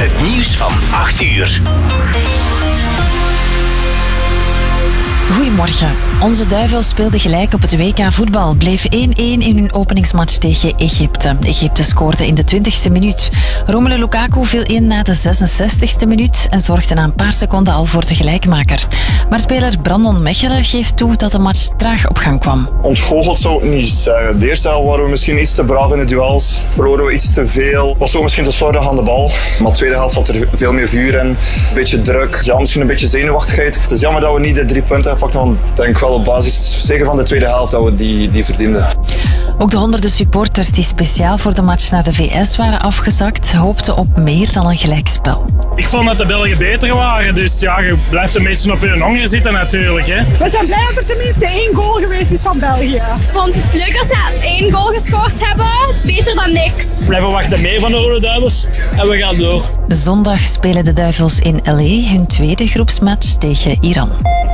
Het nieuws van 8 uur. Goedemorgen. Onze Duivels speelden gelijk op het WK voetbal. Bleef 1-1 in hun openingsmatch tegen Egypte. Egypte scoorde in de 20e minuut. Romelu Lukaku viel in na de 66e minuut en zorgde na een paar seconden al voor de gelijkmaker. Maar speler Brandon Mechelen geeft toe dat de match traag op gang kwam. Ontgoocheld zou ik niet zeggen. De eerste helft waren we misschien iets te braaf in de duels. Verloren we iets te veel. Was ook misschien te slordig aan de bal. Maar de tweede helft had er veel meer vuur in. Een beetje druk. Ja, misschien een beetje zenuwachtigheid. Het is jammer dat we niet de 3 punten hebben gepakt. Want ik denk wel op basis, zeker van de tweede helft, dat we die verdienden. Ook de honderden supporters die speciaal voor de match naar de VS waren afgezakt, hoopten op meer dan een gelijkspel. Ik vond dat de Belgen beter waren, dus ja, je blijft een beetje op hun honger zitten natuurlijk. Hè. We zijn blij dat er tenminste 1 goal geweest is van België. Ik vond het leuk dat ze 1 goal gescoord hebben. Beter dan niks. We blijven wachten mee van de Rode Duivels en we gaan door. Zondag spelen de Duivels in LA hun tweede groepsmatch tegen Iran.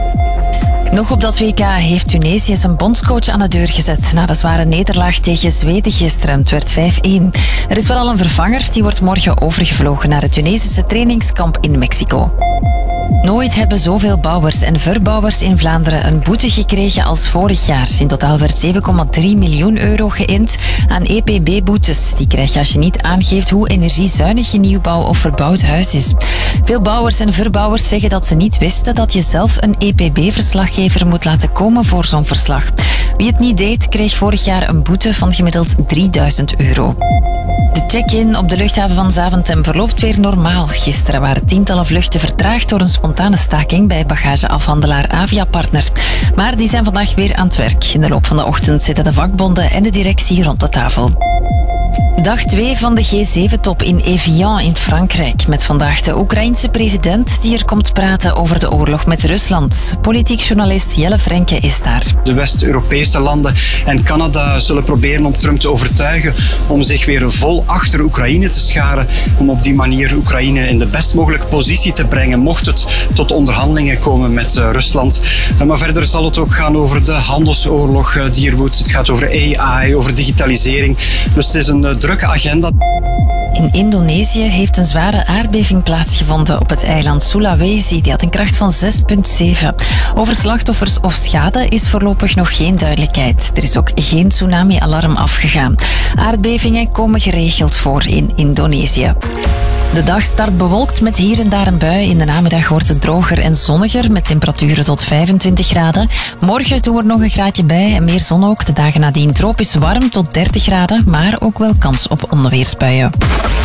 Nog op dat WK heeft Tunesië zijn bondscoach aan de deur gezet na de zware nederlaag tegen Zweden gisteren. Het werd 5-1. Er is wel al een vervanger, die wordt morgen overgevlogen naar het Tunesische trainingskamp in Mexico. Nooit hebben zoveel bouwers en verbouwers in Vlaanderen een boete gekregen als vorig jaar. In totaal werd 7,3 miljoen euro geïnd aan EPB-boetes. Die krijg je als je niet aangeeft hoe energiezuinig je nieuwbouw of verbouwd huis is. Veel bouwers en verbouwers zeggen dat ze niet wisten dat je zelf een EPB-verslaggever moet laten komen voor zo'n verslag. Wie het niet deed, kreeg vorig jaar een boete van gemiddeld 3000 euro. De check-in op de luchthaven van Zaventem verloopt weer normaal. Gisteren waren tientallen vluchten vertraagd door een spontane staking bij bagageafhandelaar Aviapartner. Maar die zijn vandaag weer aan het werk. In de loop van de ochtend zitten de vakbonden en de directie rond de tafel. Dag 2 van de G7-top in Evian in Frankrijk. Met vandaag de Oekraïense president die er komt praten over de oorlog met Rusland. Politiek journalist Jelle Frenke is daar. De West-Europese landen en Canada zullen proberen om Trump te overtuigen om zich weer vol achter Oekraïne te scharen. Om op die manier Oekraïne in de best mogelijke positie te brengen, mocht het tot onderhandelingen komen met Rusland. Maar verder zal het ook gaan over de handelsoorlog die er woedt. Het gaat over AI, over digitalisering. Dus het is een drukke agenda. In Indonesië heeft een zware aardbeving plaatsgevonden op het eiland Sulawesi. Die had een kracht van 6,7. Over slachtoffers of schade is voorlopig nog geen duidelijkheid. Er is ook geen tsunami-alarm afgegaan. Aardbevingen komen geregeld voor in Indonesië. De dag start bewolkt met hier en daar een bui. In de namiddag wordt het droger en zonniger met temperaturen tot 25 graden. Morgen doen we er nog een graadje bij en meer zon ook. De dagen nadien tropisch warm tot 30 graden, maar ook wel kans op onweersbuien.